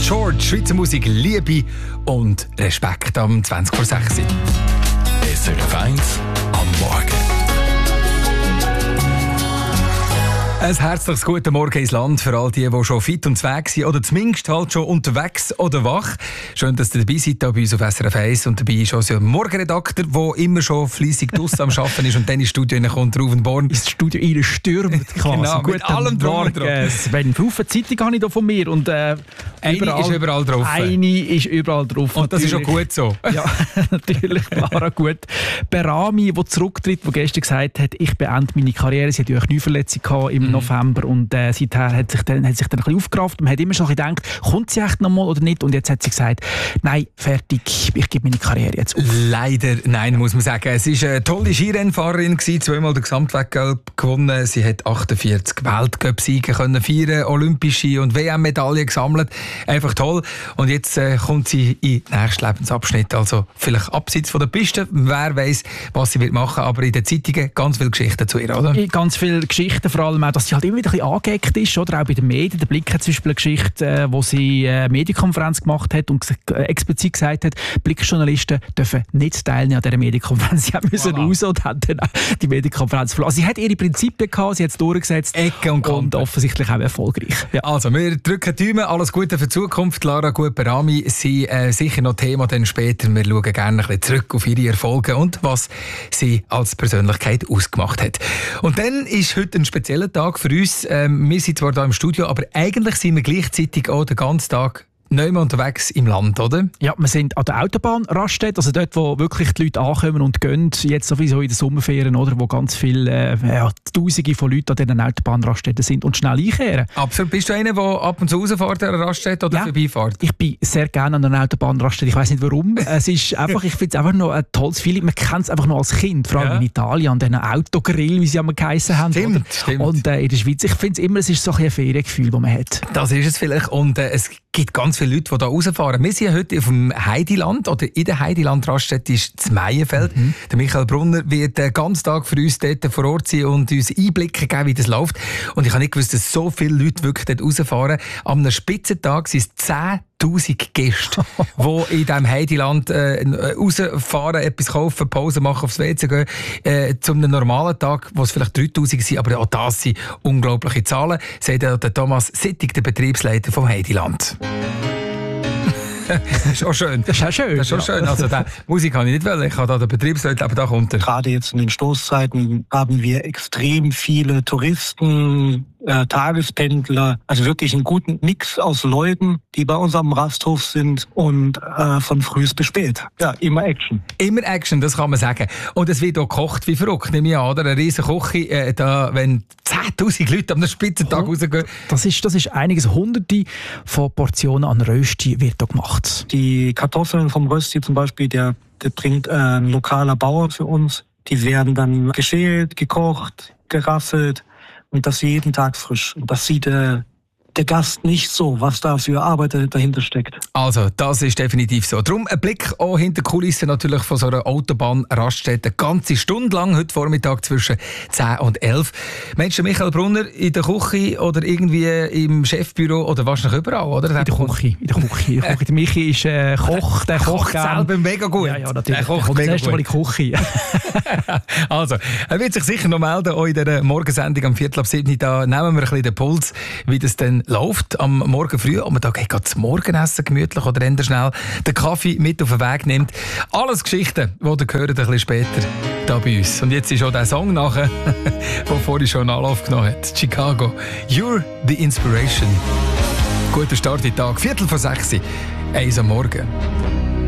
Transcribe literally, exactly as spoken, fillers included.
George, Schweizer Musik, Liebe und Respekt am zwanzig vor sechs. S R F eins am Morgen. Ein herzliches guten Morgen ins Land für all die, die schon fit und zweck sind oder zumindest halt schon unterwegs oder wach. Schön, dass ihr dabei seid hier bei uns auf S R F eins und dabei ist auch so ein Morgenredakteur, der immer schon fleissig draussen am Arbeiten ist und dann ins Studio kommt, Rauf und Born. Ins Studio reinstürmt quasi. Genau, Guten mit allem drum und dran. Sven, Haufen Zeitung habe ich hier von mir und äh, eine überall, ist überall drauf. Eine ist überall drauf. Und das natürlich. ist auch gut so. Ja, natürlich, Clara, gut. Berami, die zurücktritt, die gestern gesagt hat, ich beende meine Karriere. Sie hatte ja eine Knieverletzung gehabt im mhm. November und äh, seither hat sich dann, hat sich dann ein bisschen aufgerafft. Man hat immer schon gedacht, kommt sie echt noch mal oder nicht? Und jetzt hat sie gesagt, nein, fertig, ich gebe meine Karriere jetzt auf. Leider nein, muss man sagen. Es war eine tolle Skirennfahrerin, zweimal den Gesamtweltcup gewonnen. Sie hat achtundvierzig Weltcup-Siege können feiern, olympische und W M-Medaillen gesammelt. Einfach toll. Und jetzt äh, kommt sie in den nächsten Lebensabschnitt. Also vielleicht abseits von der Piste. Wer weiß, was sie wird machen. Aber in den Zeitungen ganz viele Geschichten zu ihr, oder? Ganz viele Geschichten, vor allem auch, dass sie halt immer wieder ein bisschen angeeckt ist, oder? Auch bei den Medien. Der Blick hat zum Beispiel eine Geschichte, äh, wo sie eine Medienkonferenz gemacht hat und äh, explizit gesagt hat, Blickjournalisten dürfen nicht teilnehmen an dieser Medienkonferenz. Sie haben müssen voilà. raus und haben dann die Medienkonferenz verlassen. Sie hat ihre Prinzipien gehabt, sie hat es durchgesetzt. Ecke und, und offensichtlich auch erfolgreich. Ja. Also, wir drücken die Daumen. Alles Gute für die Zukunft. Lara Gut-Berami sind äh, sicher noch Thema dann später. Wir schauen gerne ein bisschen zurück auf ihre Erfolge und was sie als Persönlichkeit ausgemacht hat. Und dann ist heute ein spezieller Tag für uns. Ähm, wir sind zwar hier im Studio, aber eigentlich sind wir gleichzeitig auch den ganzen Tag nicht mehr unterwegs im Land, oder? Ja, wir sind an der Autobahnraststätte, also dort, wo wirklich die Leute ankommen und gehen, jetzt sowieso in den Sommerferien, oder, wo ganz viele, äh, ja, Tausende von Leuten an diesen Autobahnraststätten sind und schnell einkehren. Absolut. Bist du einer, der ab und zu rausfährt an einer Raststätte oder ja, vorbeifährt? Ich bin sehr gerne an einer Autobahnraststätte. Ich weiss nicht warum. es ist einfach, ich finde es einfach noch ein tolles Feeling. Man kennt es einfach noch als Kind, vor allem ja. in Italien, an diesen Autogrill, wie sie einmal geheissen haben. Stimmt, oder? stimmt. Und äh, in der Schweiz, ich finde es immer, es ist so ein Feriengefühl, das man hat. Das ist es vielleicht. Und äh, es gibt ganz viele Leute, die hier rausfahren. Wir sind heute auf dem Heidiland, oder in der Heidiland-Raststätte ist das Meienfeld. Mhm. Der Michael Brunner wird den ganzen Tag für uns dort vor Ort sein und uns Einblicke geben, wie das läuft. Und ich habe nicht gewusst, dass so viele Leute wirklich dort rausfahren. Am einem Spitzentag sind es zehntausend Gäste, die in diesem Heidiland äh, rausfahren, etwas kaufen, Pause machen, aufs W C gehen. Äh, zu einem normalen Tag, wo es vielleicht dreitausend sind, aber auch das sind unglaubliche Zahlen, sagt der Thomas Sittig, der Betriebsleiter vom Heidiland. Das ist auch schön. Das ist auch schön. Das ist auch ja. schön. Also, die Musik kann ich nicht wollen. Ich habe da den Betriebsleiter, aber da kommt er. Gerade jetzt in den Stoßzeiten haben wir extrem viele Touristen, äh, Tagespendler, also wirklich einen guten Mix aus Leuten, die bei uns am Rasthof sind und äh, von früh bis spät. Ja, immer Action. Immer Action, das kann man sagen. Und es wird auch gekocht wie verrückt, nehme ich an, oder? Eine riesen Küche, äh, da, wenn zehntausend Leute am Spitzentag oh, rausgehen. Das ist, das ist einiges. Hunderte von Portionen an Rösti wird da gemacht. Die Kartoffeln vom Rösti zum Beispiel, der, der bringt äh, ein lokaler Bauer für uns. Die werden dann geschält, gekocht, geraffelt und das jeden Tag frisch. Und das sieht äh, der Gast nicht so, was da für Arbeit dahinter steckt. Also, das ist definitiv so. Darum ein Blick auch hinter die Kulissen natürlich von so einer Autobahnraststätte. Eine ganze Stunde lang, heute Vormittag zwischen zehn und elf. Meinst du Michael Brunner in der Küche oder irgendwie im Chefbüro oder wahrscheinlich überall, oder? In der Küche. In der Küche. In der Küche. Der Michi ist äh, Koch, der, der kocht selber mega gut. Ja, ja, natürlich. Der kocht der mega das erste Mal in die Küche. Also, er wird sich sicher noch melden, auch in dieser Morgensendung am Viertel ab sieben. Da nehmen wir ein bisschen den Puls, wie das dann läuft am Morgen früh. Und man da geht das Morgenessen gemütlich oder eher schnell den Kaffee mit auf den Weg nimmt. Alles Geschichten, die ihr gehört, ein bisschen später da bei uns. Und jetzt ist auch der Song nachher, den vorhin schon Anlauf genommen hat. Chicago. You're the Inspiration. Guter Start in den Tag. Viertel vor sechs. Eins am Morgen.